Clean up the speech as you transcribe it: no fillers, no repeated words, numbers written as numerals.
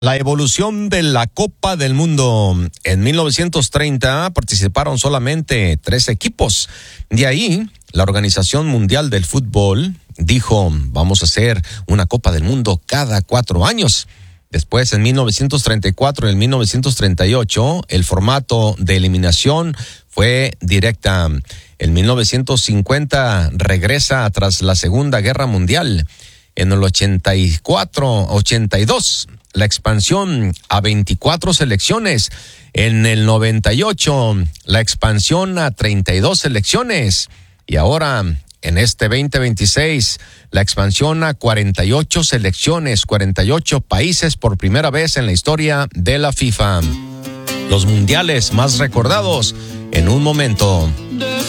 La evolución de la Copa del Mundo. En 1930 participaron solamente 3 equipos. De ahí, la Organización Mundial del Fútbol dijo, vamos a hacer una Copa del Mundo cada 4 años. Después, en 1934 y en 1938, el formato de eliminación fue directa. En 1950 regresa tras la Segunda Guerra Mundial. En el 82, la expansión a 24 selecciones. En el 98, la expansión a 32 selecciones. Y ahora, en este 2026, la expansión a 48 selecciones, 48 países por primera vez en la historia de la FIFA. Los mundiales más recordados en un momento.